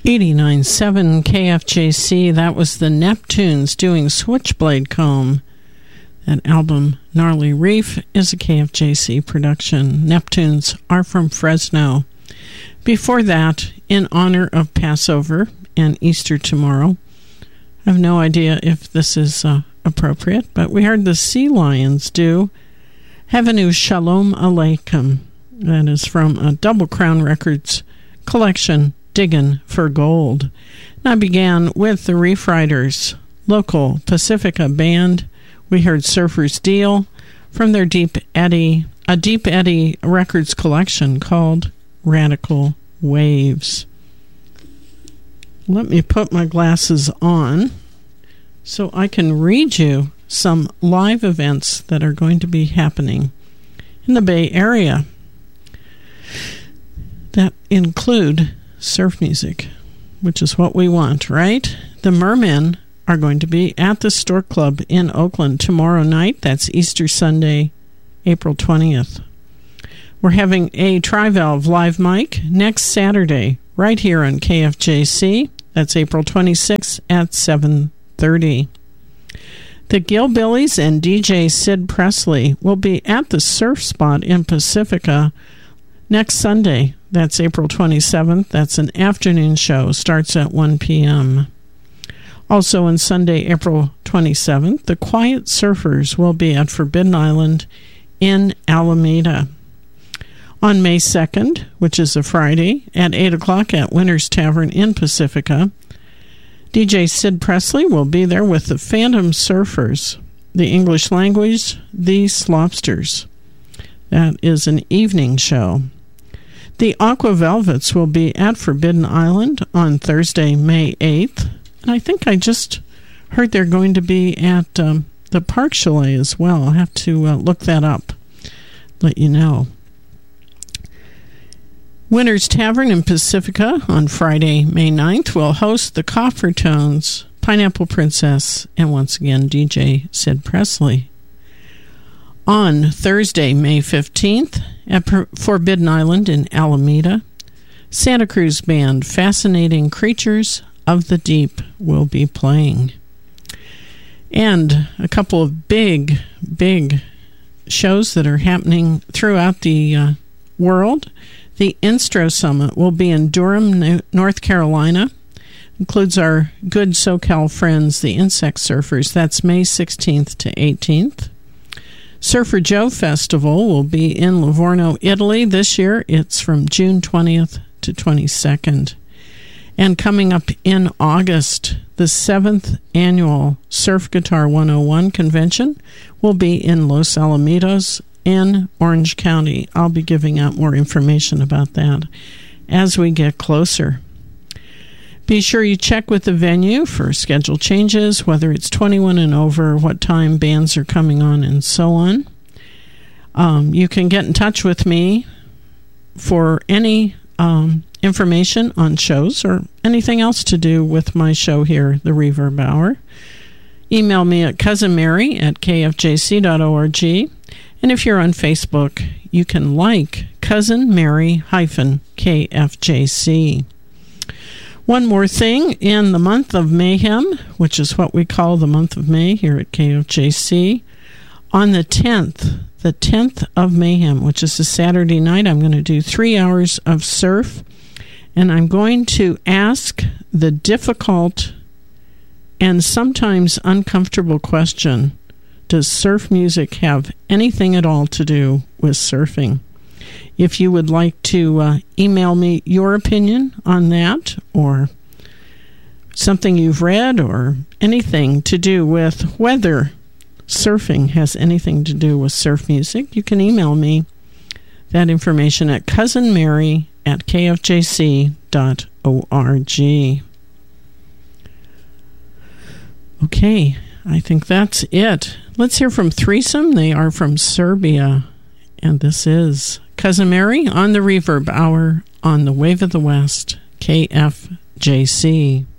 89.7 KFJC, that was the Neptunes doing Switchblade Comb. That album, Gnarly Reef, is a KFJC production. Neptunes are from Fresno. Before that, in honor of Passover and Easter tomorrow, I have no idea if this is appropriate, but we heard the Sea Lions do Havenu Shalom Aleichem. That is from a Double Crown Records collection, Diggin' for Gold. And I began with the Reef Riders, local Pacifica band. We heard Surfer's Deal from their Deep Eddy Records collection called Radical Waves. Let me put my glasses on so I can read you some live events that are going to be happening in the Bay Area that include surf music, which is what we want, right? The Mermen are going to be at the Stork Club in Oakland tomorrow night. That's Easter Sunday, April 20th. We're having a Trivalve live mic next Saturday right here on KFJC. That's April 26th at 7:30. The Gillbillies and DJ Sid Presley will be at the Surf Spot in Pacifica next Sunday. That's April 27th. That's an afternoon show. Starts at 1 p.m. Also on Sunday, April 27th, the Quiet Surfers will be at Forbidden Island in Alameda. On May 2nd, which is a Friday, at 8 o'clock at Winter's Tavern in Pacifica, DJ Sid Presley will be there with the Phantom Surfers, the English Language, the Slopsters. That is an evening show. The Aqua Velvets will be at Forbidden Island on Thursday, May 8th. And I think I just heard they're going to be at the Park Chalet as well. I'll have to look that up, let you know. Winter's Tavern in Pacifica on Friday, May 9th will host the Coffertones, Pineapple Princess, and once again DJ Sid Presley. On Thursday, May 15th, at Forbidden Island in Alameda, Santa Cruz band Fascinating Creatures of the Deep will be playing. And a couple of big shows that are happening throughout the world. The Instro Summit will be in Durham, North Carolina. Includes our good SoCal friends, the Insect Surfers. That's May 16th to 18th. Surfer Joe Festival will be in Livorno, Italy this year. It's from June 20th to 22nd. And coming up in August, the 7th annual Surf Guitar 101 convention will be in Los Alamitos in Orange County. I'll be giving out more information about that as we get closer. Be sure you check with the venue for schedule changes, whether it's 21 and over, what time bands are coming on, and so on. You can get in touch with me for any information on shows or anything else to do with my show here, The Reverb Hour. Email me at cousinmary@kfjc.org. And if you're on Facebook, you can like Cousin Mary-KFJC. One more thing, in the month of Mayhem, which is what we call the month of May here at KFJC, on the 10th of Mayhem, which is a Saturday night, I'm going to do 3 hours of surf, and I'm going to ask the difficult and sometimes uncomfortable question, does surf music have anything at all to do with surfing? If you would like to email me your opinion on that, or something you've read, or anything to do with whether surfing has anything to do with surf music, you can email me that information at cousinmary@kfjc.org. Okay, I think that's it. Let's hear from Threesome. They are from Serbia, and this is Cousin Mary on the Reverb Hour on the Wave of the West, KFJC.